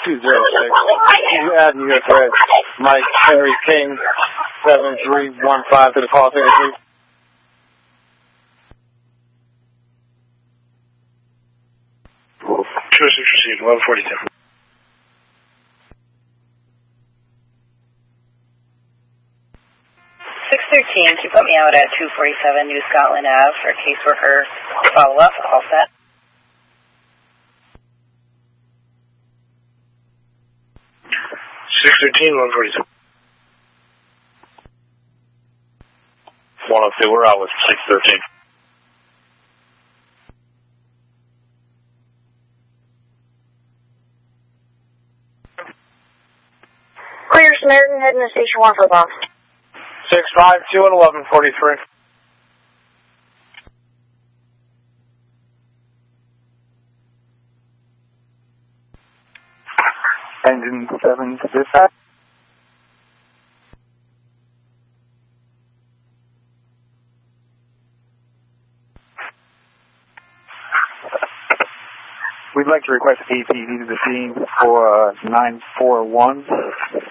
206. You add your threat, Mike Harry King, 7315 to the call center, please. Sure, 6 received, 1142. Can you put me out at 247 New Scotland Ave for caseworker follow-up? All set. $613, 142. 102, we're out with 613. Clear Samaritan heading to Station 1 for the box. 652 and 1143. Engine 7 to dispatch. We'd like to request APD to the scene for 941.